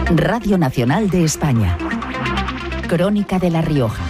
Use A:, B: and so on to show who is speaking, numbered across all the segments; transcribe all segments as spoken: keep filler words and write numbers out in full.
A: Radio Nacional de España. Crónica de La Rioja.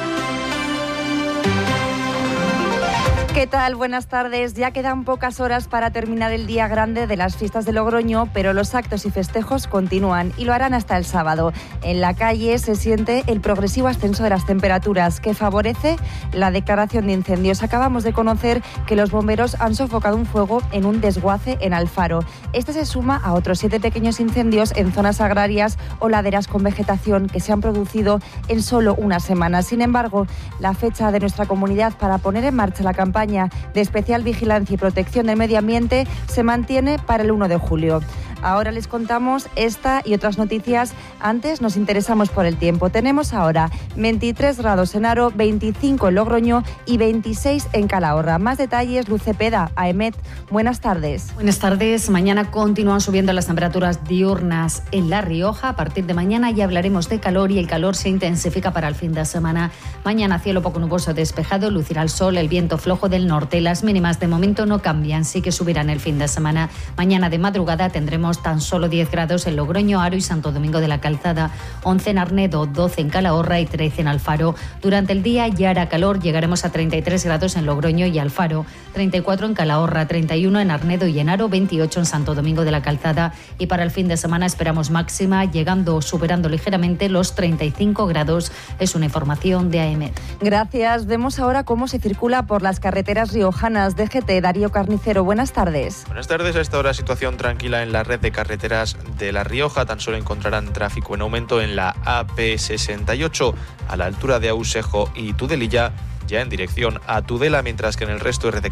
B: ¿Qué tal? Buenas tardes. Ya quedan pocas horas para terminar el día grande de las fiestas de Logroño, pero los actos y festejos continúan y lo harán hasta el sábado. En la calle se siente el progresivo ascenso de las temperaturas que favorece la declaración de incendios. Acabamos de conocer que los bomberos han sofocado un fuego en un desguace en Alfaro. Este se suma a otros siete pequeños incendios en zonas agrarias o laderas con vegetación que se han producido en solo una semana. Sin embargo, la fecha de nuestra comunidad para poner en marcha la campaña de especial vigilancia y protección del medio ambiente se mantiene para el uno de julio. Ahora les contamos esta y otras noticias. Antes nos interesamos por el tiempo. Tenemos ahora veintitrés grados en Haro, veinticinco en Logroño y veintiséis en Calahorra. Más detalles, Luz Cepeda, A E M E T. Buenas tardes.
C: Buenas tardes. Mañana continúan subiendo las temperaturas diurnas en La Rioja. A partir de mañana ya hablaremos de calor y el calor se intensifica para el fin de semana. Mañana cielo poco nuboso despejado, lucirá el sol, el viento flojo del norte. Las mínimas de momento no cambian, sí que subirán el fin de semana. Mañana de madrugada tendremos tan solo diez grados en Logroño, Haro y Santo Domingo de la Calzada, once en Arnedo, doce en Calahorra y trece en Alfaro. Durante el día ya hará calor, llegaremos a treinta y tres grados en Logroño y Alfaro, treinta y cuatro en Calahorra, treinta y uno en Arnedo y en Haro, veintiocho en Santo Domingo de la Calzada y para el fin de semana esperamos máxima llegando o superando ligeramente los treinta y cinco grados. Es una información de A E M E T.
B: Gracias. Vemos ahora cómo se circula por las carreteras riojanas. D G T, Darío Carnicero, buenas tardes.
D: Buenas tardes. A esta hora situación tranquila en la red de carreteras de La Rioja. Tan solo encontrarán tráfico en aumento en la A P sesenta y ocho a la altura de Ausejo y Tudelilla, ya en dirección a Tudela, mientras que en el resto de